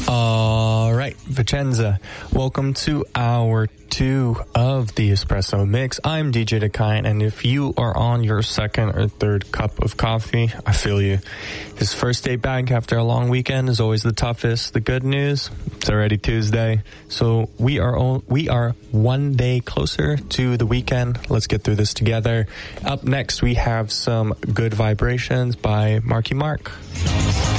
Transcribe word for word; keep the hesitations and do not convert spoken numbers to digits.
All right, Vicenza, welcome to hour two of the Espresso Mix. I'm D J Dakai, and if you are on your second or third cup of coffee, I feel you. This first day back after a long weekend is always the toughest. The good news, it's already Tuesday, so we are all, we are one day closer to the weekend. Let's get through this together. Up next, we have some Good Vibrations by Marky Mark.